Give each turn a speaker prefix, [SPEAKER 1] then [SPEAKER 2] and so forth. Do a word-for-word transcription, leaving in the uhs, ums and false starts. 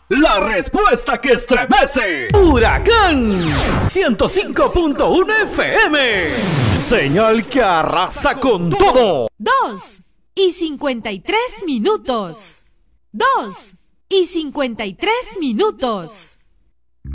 [SPEAKER 1] La respuesta que estremece. Huracán ciento cinco punto uno F M. Señal que arrasa con todo.
[SPEAKER 2] Dos y cincuenta y tres minutos. Dos y cincuenta y tres minutos.